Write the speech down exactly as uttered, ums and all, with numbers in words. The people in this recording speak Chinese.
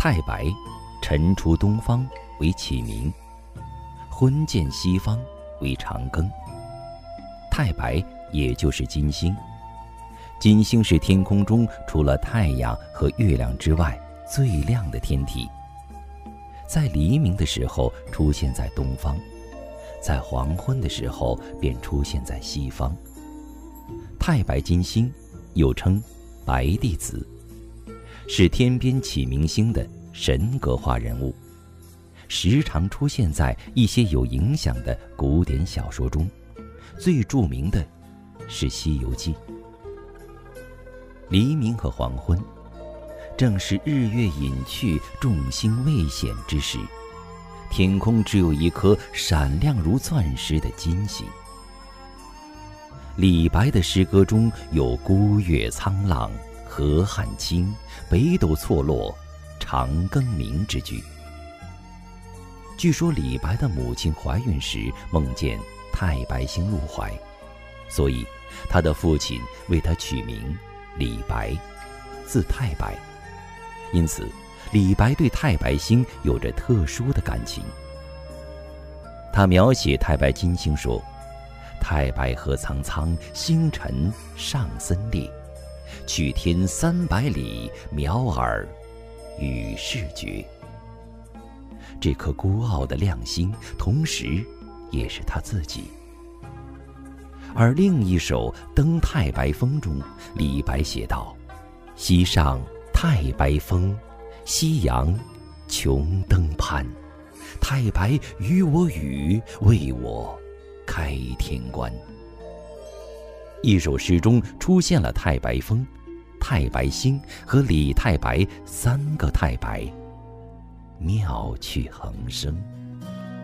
太白，晨出东方为启明，昏见西方为长庚。太白也就是金星，金星是天空中除了太阳和月亮之外最亮的天体，在黎明的时候出现在东方，在黄昏的时候便出现在西方。太白金星又称白帝子，是天边启明星的神格化人物，时常出现在一些有影响的古典小说中，最著名的是《西游记》。黎明和黄昏，正是日月隐去、众星未显之时，天空只有一颗闪亮如钻石的金星。李白的诗歌中有孤月苍朗，河汉清，北斗错落，长庚明之句。据说李白的母亲怀孕时梦见太白星入怀，所以他的父亲为他取名李白，字太白。因此李白对太白星有着特殊的感情。他描写太白金星说：太白河苍苍，星辰上森列，去天三百里，渺尔与世绝。这颗孤傲的亮星，同时也是他自己。而另一首《登太白峰》中，李白写道：西上太白峰，夕阳穷登攀，太白与我语，为我开天关。一首诗中出现了太白峰、太白星和李太白三个太白，妙趣横生。